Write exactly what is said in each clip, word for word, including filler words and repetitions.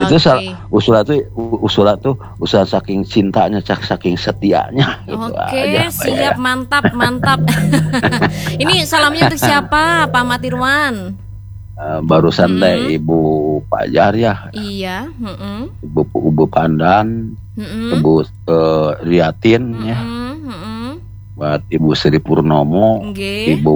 Itu Oke. usulan tuh usulan tuh usaha saking cintanya, saking setianya gitu Oke, aja, Mbak Yaya. siap, mantap, mantap. Ini salamnya untuk siapa, Pak Matirwan? Uh, barusan teh Mm-mm. Ibu Pajar ya, Iya, mm-mm. Ibu Ibu Pandan, Mm-mm. Ibu uh, Riatin ya, Mm-mm. Mm-mm. buat Ibu Sri Purnomo, Nggih. Ibu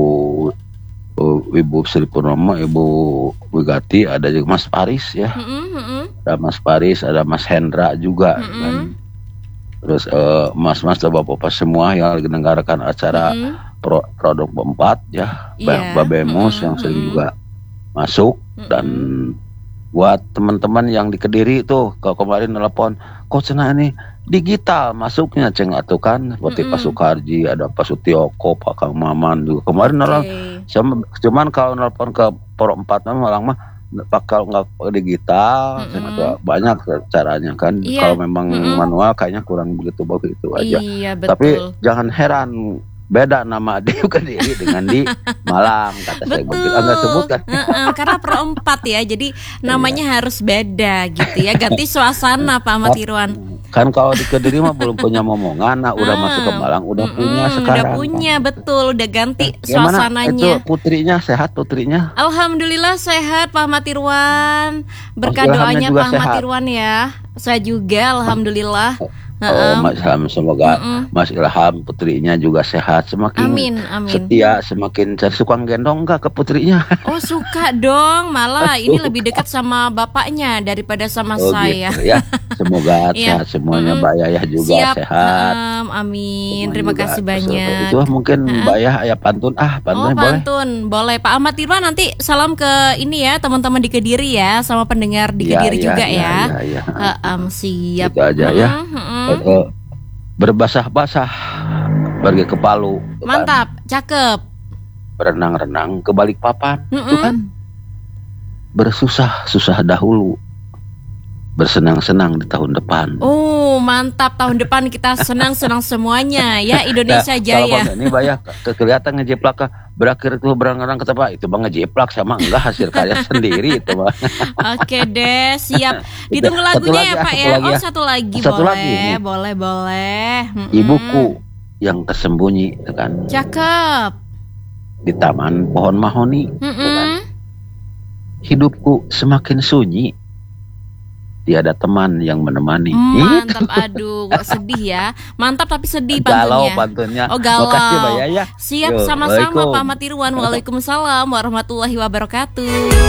uh, Ibu Sri Purnomo, Ibu Wigati, ada juga Mas Paris ya, Mm-mm. Mm-mm. ada Mas Paris, ada Mas Hendra juga Mm-mm. kan. Terus uh, mas-mas dan bapak-bapak semua yang lagi mendengarkan acara Mm-mm. pro, produk empat ya, Iya. Mbak Bemus Mm-mm. yang sering Mm-mm. juga masuk. Mm-mm. Dan buat teman-teman yang di Kediri tuh, kalau kemarin telepon, kok cina ini digital masuknya ceng atuh kan, seperti Mm-mm. Pak Sukarji, ada Pak Sutioko, Pak Kang Maman juga kemarin Oke. orang. Cuman kalau nelpon ke Pro empat orang mah bakal nggak digital, Mm-mm. banyak caranya kan. Iya. Kalau memang Mm-mm. manual kayaknya kurang begitu begitu aja. Iya, Tapi betul. jangan heran, beda nama di Kediri dengan di Malang, kata saya begitu. Betul. Anda sebutkan. Heeh, karena pro empat ya, jadi namanya harus beda gitu ya, ganti suasana Pak Matirwan. Kan kalau di Kediri mah belum punya momongan, nah udah Ah, masuk ke Malang udah mm-mm, punya udah sekarang. punya, betul, udah ganti Gimana itu suasananya. putrinya, sehat putrinya? Alhamdulillah sehat Pak Matirwan. Berkah Mas Ilhamnya doanya juga Pak sehat? Matirwan ya. Saya juga alhamdulillah. Oh, Heeh. Mas Ilham, semoga Mm-mm. Mas Ilham putrinya juga sehat, semakin Amin, amin. setia, semakin cari suka gendong enggak ke putrinya? Oh, suka dong, malah ini lebih dekat sama bapaknya daripada sama Oh saya. gitu ya. Semoga Iya. sehat semuanya, Mm-mm. Mbak Yayah juga Siap. sehat. Em, amin. Semuanya Terima juga kasih terus. banyak. Itu mungkin Heeh. Mbak Yayah ya pantun ah, Oh, pantunnya boleh. pantun, boleh. Pak Ahmad Tirwan nanti salam ke ini ya, teman-teman di Kediri ya, sama pendengar di Iya, Kediri iya, juga iya, ya. iya, iya. Heem, siap. Itu aja ya. Mm-mm, mm-mm. Eh, eh, berbasah-basah pergi ke Palu, tuh kan. Mantap, cakep. Berenang-renang ke Balikpapan, itu Mm-mm. kan bersusah-susah dahulu, bersenang-senang di tahun depan. Oh, mantap, tahun depan kita senang-senang semuanya ya, Indonesia Nah, Jaya. kalau ini banyak ke- kelihatan ngejeplak kah, berakhir itu berenang-renang ke tempat itu bang ngejeplak sama enggak hasil karya sendiri itu bang. Oke deh, siap. Ditunggu Satu lagunya lagi ya ah, Pak satu ya. lagi Oh, ah. satu lagi Satu boleh, lagi nih. boleh, boleh. Mm-mm. Ibuku yang tersembunyi itu kan Cakep. di taman pohon mahoni. Itu kan. Mm-mm. Hidupku semakin sunyi, tiada teman yang menemani. Mantap, aduh, kok sedih ya. Mantap tapi sedih Galau pantunnya. pantunnya. Oh, galau. Makasih Mbak Yaya. Siap, Yo, sama-sama Waalaikum. Pak Ahmad Tirwan. Waalaikumsalam warahmatullahi wabarakatuh.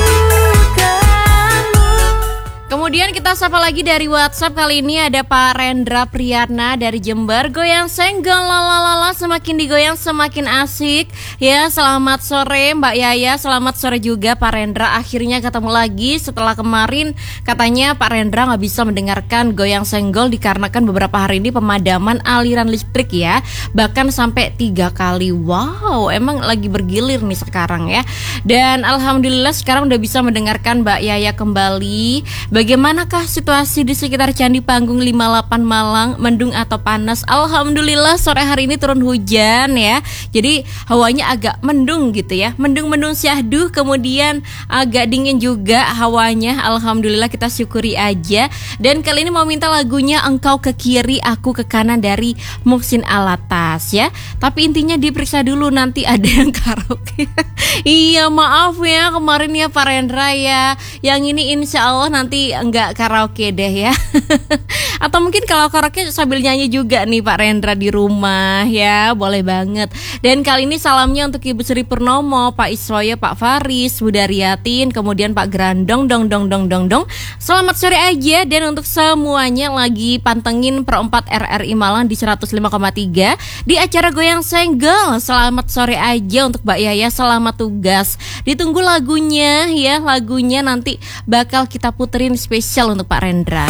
Kemudian kita sapa lagi dari WhatsApp. Kali ini ada Pak Rendra Priyatna dari Jember. Goyang senggol lalalala, semakin digoyang semakin asik. Ya, selamat sore Mbak Yaya, selamat sore juga Pak Rendra. Akhirnya ketemu lagi setelah kemarin katanya Pak Rendra nggak bisa mendengarkan goyang senggol dikarenakan beberapa hari ini pemadaman aliran listrik ya. Bahkan sampai tiga kali. Wow, emang lagi bergilir nih sekarang ya. Dan alhamdulillah sekarang udah bisa mendengarkan Mbak Yaya kembali. Bagaimanakah situasi di sekitar Candi Panggung lima puluh delapan Malang, mendung atau panas? Alhamdulillah sore hari ini turun hujan ya. Jadi hawanya agak mendung gitu ya. Mendung-mendung syahdu, kemudian agak dingin juga hawanya. Alhamdulillah kita syukuri aja. Dan kali ini mau minta lagunya Engkau ke Kiri, Aku ke Kanan dari Muhsin Alatas ya. Tapi intinya diperiksa dulu, nanti ada yang karaoke. Iya, maaf ya kemarin ya Pak Rendra ya. Yang ini insya Allah nanti enggak karaoke deh ya. Atau mungkin kalau karaoke sambil nyanyi juga nih Pak Rendra di rumah ya, boleh banget. Dan kali ini salamnya untuk Ibu Sri Purnomo, Pak Iswoyo, Pak Faris, Bu Daryatin, kemudian Pak Grandong dong dong dong dong dong. Selamat sore aja. Dan untuk semuanya lagi pantengin Pro empat R R I Malang di seratus lima koma tiga di acara Goyang Senggol. Selamat sore aja untuk Mbak Yaya, selamat tugas. Ditunggu lagunya ya, lagunya nanti bakal kita puterin spesial untuk Pak Rendra.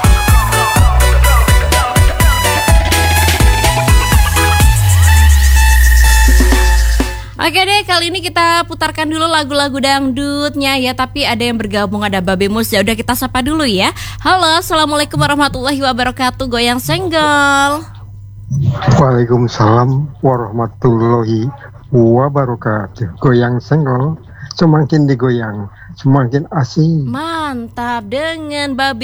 Oke deh, kali ini kita putarkan dulu lagu-lagu dangdutnya ya. Tapi ada yang bergabung, ada Babe Mus. Ya udah kita sapa dulu ya. Halo, assalamualaikum warahmatullahi wabarakatuh. Goyang Senggol. Waalaikumsalam warahmatullahi wabarakatuh. Goyang senggol, semakin digoyang semakin asik. Mantap dengan Babe